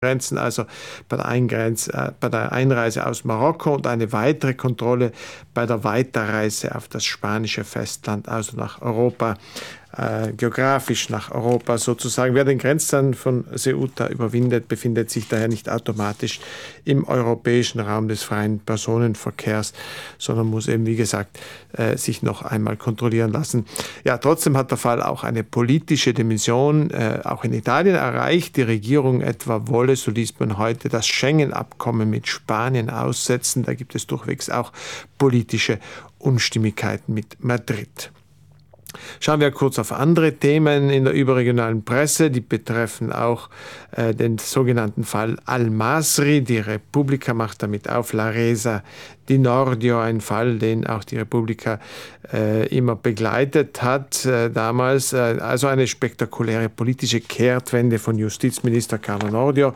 Grenzen, also bei der Einreise aus Marokko und eine weitere Kontrolle bei der Weiterreise auf das spanische Festland, also nach Europa, geografisch nach Europa sozusagen. Wer den Grenzzaun von Ceuta überwindet, befindet sich daher nicht automatisch im europäischen Raum des freien Personenverkehrs, sondern muss eben, wie gesagt, sich noch einmal kontrollieren lassen. Ja, trotzdem hat der Fall auch eine politische Dimension, auch in Italien erreicht. Die Regierung etwa wolle, so liest man heute, das Schengen-Abkommen mit Spanien aussetzen. Da gibt es durchwegs auch politische Unstimmigkeiten mit Madrid. Schauen wir kurz auf andere Themen in der überregionalen Presse. Die betreffen auch den sogenannten Fall Al-Masri. Die Repubblica macht damit auf. La Resa di Nordio, ein Fall, den auch die Repubblica immer begleitet hat damals. Also eine spektakuläre politische Kehrtwende von Justizminister Carlo Nordio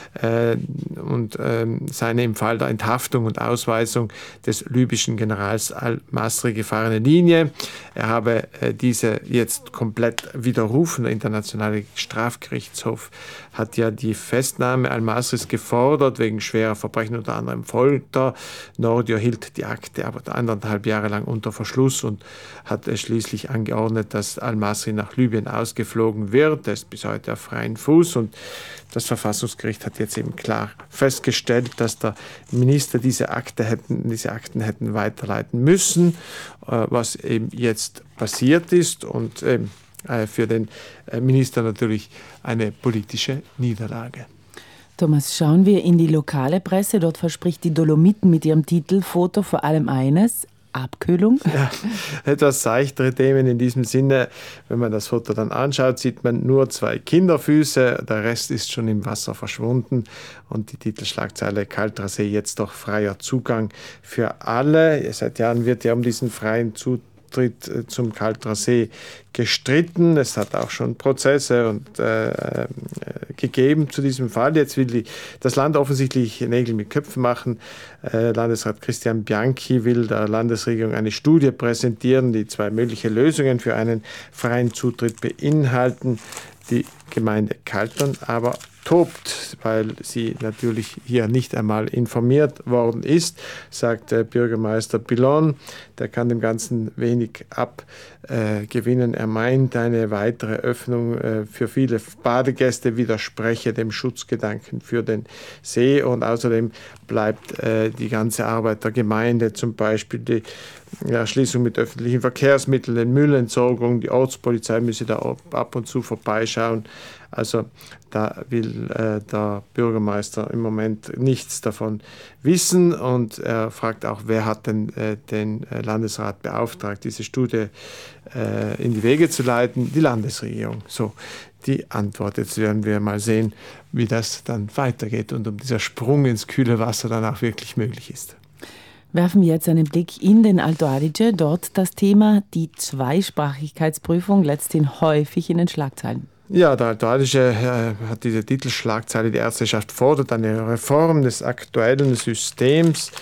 und seine im Fall der Enthaftung und Ausweisung des libyschen Generals Al-Masri gefahrene Linie. Er habe diese jetzt komplett widerrufen. Der Internationale Strafgerichtshof hat ja die Festnahme Al-Masris gefordert, wegen schwerer Verbrechen, unter anderem Folter. Nordio hielt die Akte aber 1,5 Jahre lang unter Verschluss und hat schließlich angeordnet, dass Al-Masri nach Libyen ausgeflogen wird. Er ist bis heute auf freien Fuß und das Verfassungsgericht hat jetzt eben klar festgestellt, dass der Minister diese Akten hätten weiterleiten müssen, was eben jetzt passiert ist und für den Minister natürlich eine politische Niederlage. Thomas, schauen wir in die lokale Presse. Dort verspricht die Dolomiten mit ihrem Titelfoto vor allem eines: Abkühlung. Ja, etwas seichtere Themen in diesem Sinne. Wenn man das Foto dann anschaut, sieht man nur 2 Kinderfüße. Der Rest ist schon im Wasser verschwunden. Und die Titelschlagzeile: Kalter See, jetzt doch freier Zugang für alle. Seit Jahren wird ja um diesen freien Zutritt zum Kalter See gestritten. Es hat auch schon Prozesse gegeben zu diesem Fall. Jetzt will das Land offensichtlich Nägel mit Köpfen machen. Landesrat Christian Bianchi will der Landesregierung eine Studie präsentieren, die 2 mögliche Lösungen für einen freien Zutritt beinhalten. Die Gemeinde Kaltern aber tobt, weil sie natürlich hier nicht einmal informiert worden ist, sagt Bürgermeister Pilon. Der kann dem Ganzen wenig abgewinnen. Er meint, eine weitere Öffnung für viele Badegäste widerspreche dem Schutzgedanken für den See und außerdem bleibt die ganze Arbeit der Gemeinde, zum Beispiel die Erschließung mit öffentlichen Verkehrsmitteln, Müllentsorgung, die Ortspolizei müsse da ab und zu vorbeischauen. Also da will der Bürgermeister im Moment nichts davon wissen und er fragt auch, wer hat denn den Landesrat beauftragt, diese Studie in die Wege zu leiten? Die Landesregierung. So die Antwort. Jetzt werden wir mal sehen, wie das dann weitergeht und ob dieser Sprung ins kühle Wasser dann auch wirklich möglich ist. Werfen wir jetzt einen Blick in den Alto Adige. Dort das Thema, die Zweisprachigkeitsprüfung, letzthin häufig in den Schlagzeilen. Ja, der Alto Adige hat diese Titelschlagzeile: Die Ärzteschaft fordert eine Reform des aktuellen Systems.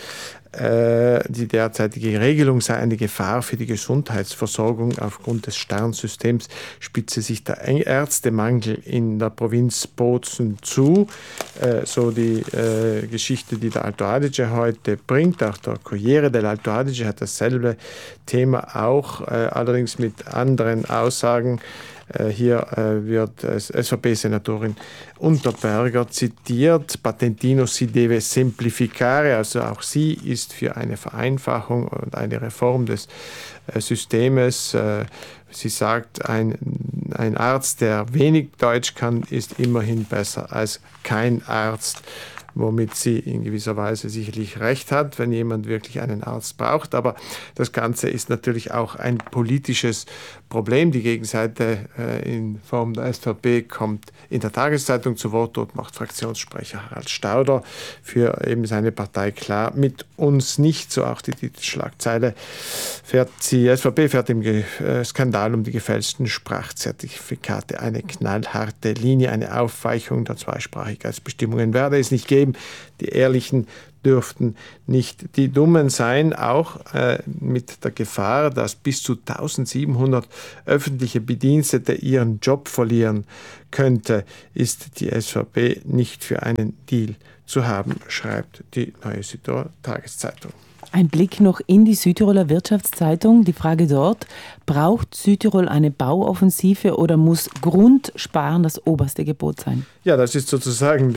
Die derzeitige Regelung sei eine Gefahr für die Gesundheitsversorgung. Aufgrund des Sternsystems spitze sich der Ärztemangel in der Provinz Bozen zu. So die Geschichte, die der Alto Adige heute bringt. Auch der Corriere dell'Alto Adige hat dasselbe Thema, auch allerdings mit anderen Aussagen. Hier wird SVP-Senatorin Unterberger zitiert: Patentino si deve semplificare, also auch sie ist für eine Vereinfachung und eine Reform des Systems. Sie sagt, ein Arzt, der wenig Deutsch kann, ist immerhin besser als kein Arzt, womit sie in gewisser Weise sicherlich recht hat, wenn jemand wirklich einen Arzt braucht. Aber das Ganze ist natürlich auch ein politisches Problem. Die Gegenseite in Form der SVP kommt in der Tageszeitung zu Wort. Dort macht Fraktionssprecher Harald Stauder für eben seine Partei klar: Mit uns nicht, so auch die Titelschlagzeile. Die SVP fährt im Skandal um die gefälschten Sprachzertifikate eine knallharte Linie. Eine Aufweichung der Zweisprachigkeitsbestimmungen werde es nicht geben. zugeben, die Ehrlichen dürften nicht die Dummen sein, auch mit der Gefahr, dass bis zu 1700 öffentliche Bedienstete ihren Job verlieren könnte, ist die SVP nicht für einen Deal zu haben, schreibt die Neue Südtiroler Tageszeitung. Ein Blick noch in die Südtiroler Wirtschaftszeitung. Die Frage dort: Braucht Südtirol eine Bauoffensive oder muss Grundsparen das oberste Gebot sein? Ja, das ist sozusagen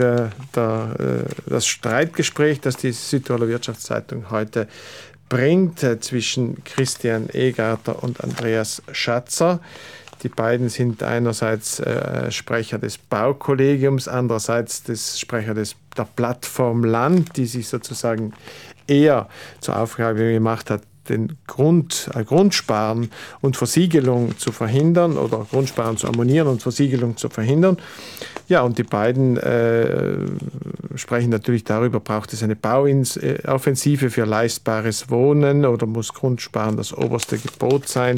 das Streitgespräch, das die Südtiroler Wirtschaftszeitung heute bringt zwischen Christian Egarter und Andreas Schatzer. Die beiden sind einerseits Sprecher des Baukollegiums, andererseits Sprecher der Plattform Land, die sich sozusagen eher zur Aufgabe gemacht hat, den Grundsparen und Versiegelung zu verhindern oder Grundsparen zu ammonieren und Versiegelung zu verhindern. Ja, und die beiden sprechen natürlich darüber, braucht es eine Bauoffensive für leistbares Wohnen oder muss Grundsparen das oberste Gebot sein?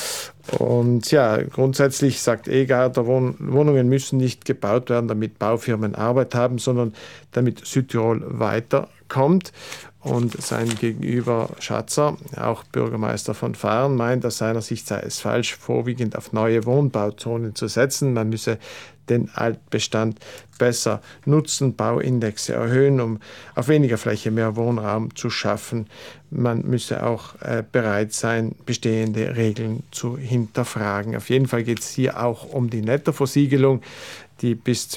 Und ja, grundsätzlich sagt Egarter, Wohnungen müssen nicht gebaut werden, damit Baufirmen Arbeit haben, sondern damit Südtirol weiterkommt. Und sein Gegenüber Schatzer, auch Bürgermeister von Fahren, meint, aus seiner Sicht sei es falsch, vorwiegend auf neue Wohnbauzonen zu setzen. Man müsse den Altbestand besser nutzen, Bauindexe erhöhen, um auf weniger Fläche mehr Wohnraum zu schaffen. Man müsse auch bereit sein, bestehende Regeln zu hinterfragen. Auf jeden Fall geht es hier auch um die Nettoversiegelung, die bis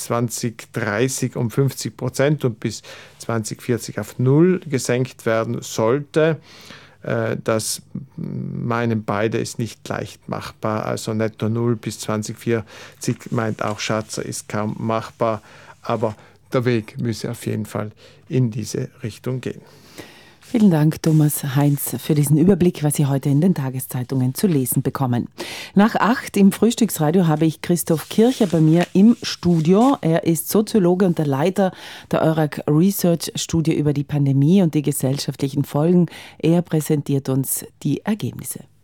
2030 um 50% und bis 2040 auf 0 gesenkt werden sollte. Das meinen beide ist nicht leicht machbar. Also netto 0 bis 2040, meint auch Schatzer, ist kaum machbar. Aber der Weg müsse auf jeden Fall in diese Richtung gehen. Vielen Dank, Thomas Heinz, für diesen Überblick, was Sie heute in den Tageszeitungen zu lesen bekommen. Nach 8 im Frühstücksradio habe ich Christoph Kircher bei mir im Studio. Er ist Soziologe und der Leiter der EURAG Research Studie über die Pandemie und die gesellschaftlichen Folgen. Er präsentiert uns die Ergebnisse.